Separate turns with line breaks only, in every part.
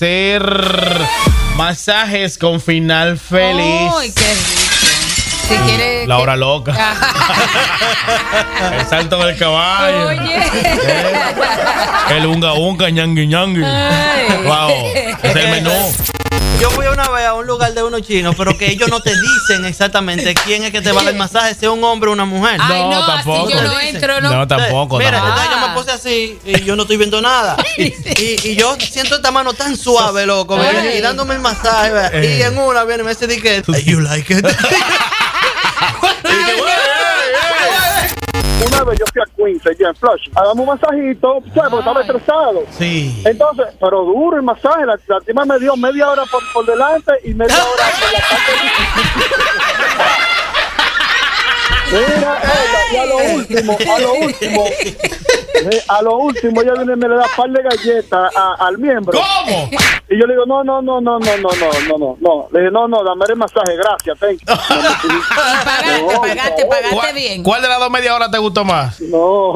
hacer masajes con final feliz.
¡Ay, qué rico! Si quiere,
la hora loca. El salto del caballo.
Oye.
El unga unga, ñangui ñangui. Wow, es el menú.
Yo fui una vez a un lugar de unos chinos, pero que ellos no te dicen exactamente quién es que te va a dar el masaje, si es un hombre o una mujer.
Ay,
No, tampoco.
Así yo no entro, ¿no?
No, tampoco.
Mira,
tampoco.
entonces yo me puse así y yo no estoy viendo nada. Y yo siento esta mano tan suave, loco, ¿ve? Y dándome el masaje, ¿ve? Y en una viene y me dice que you like it.
Una vez yo fui a Queens, allá en Flush. Hagamos un masajito, ¿sabes? Porque estaba estresado.
Sí.
Entonces, pero duro el masaje. La tipa me dio media hora por delante y media hora por la parte. Mira, y a lo último, ella viene y me le da un par de galletas al miembro.
¿Cómo?
Y yo le digo, no. Le dije, no, dame el masaje, gracias, thank you.
Pagaste bien.
¿Cuál de las 2 media hora te gustó más?
No.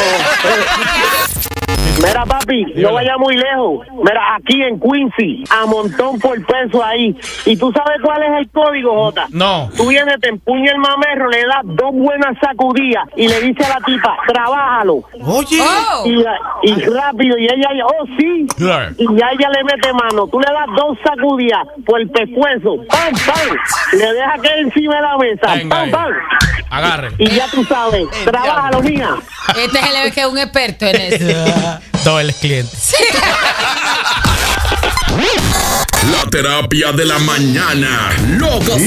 Mira, papi, no vaya muy lejos. Mira, aquí en Quincy, a montón por peso ahí. ¿Y tú sabes cuál es el código, Jota?
No.
Tú vienes, te empuña el mamerro, le das 2 buenas sacudidas y le dice a la tipa, trabájalo.
Oye.
Oh.
Y rápido, y ella, sí.
Claro.
Y ya ella le mete mano. Tú le das 2 sacudidas por el pescuezo. ¡Pam, pam! Le deja que encima de la mesa.
Venga,
¡Pam, pam!
Agarre.
Y ya tú sabes, trabájalo, mía.
Este es el que es un experto en eso.
Todo el cliente.
La terapia de la mañana. Locos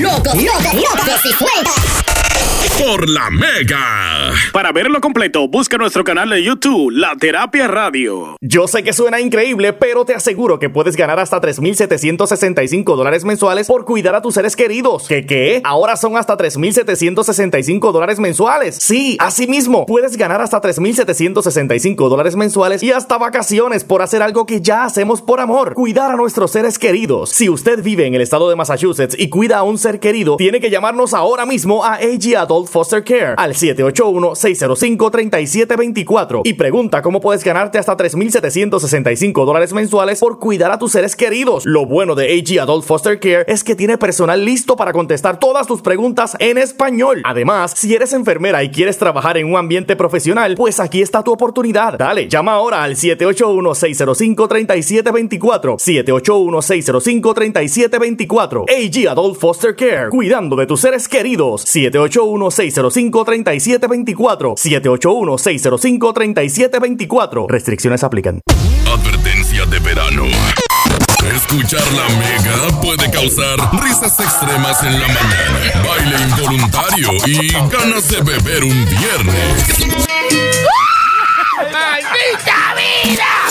por la Mega.
Para verlo completo, busca nuestro canal de YouTube, La Terapia Radio.
Yo sé que suena increíble, pero te aseguro que puedes ganar hasta $3,765 mensuales por cuidar a tus seres queridos. ¿Qué? Ahora son hasta $3,765 mensuales. Sí, así mismo, puedes ganar hasta $3,765 mensuales y hasta vacaciones por hacer algo que ya hacemos por amor: cuidar a nuestros seres queridos. Si usted vive en el estado de Massachusetts y cuida a un ser querido, tiene que llamarnos ahora mismo a AG Adult Foster Care al 781-605-3724 y pregunta cómo puedes ganarte hasta $3,765 mensuales por cuidar a tus seres queridos. Lo bueno de AG Adult Foster Care es que tiene personal listo para contestar todas tus preguntas en español. Además, si eres enfermera y quieres trabajar en un ambiente profesional, pues aquí está tu oportunidad. Dale, llama ahora al 781-605-3724. 781-605-3724. AG Adult Foster Care, cuidando de tus seres queridos. 781-605-3724. 781-605-3724. Restricciones aplican.
Advertencia de verano. Escuchar la Mega puede causar risas extremas en la mañana, baile involuntario y ganas de beber un viernes.
¡Maldita vida!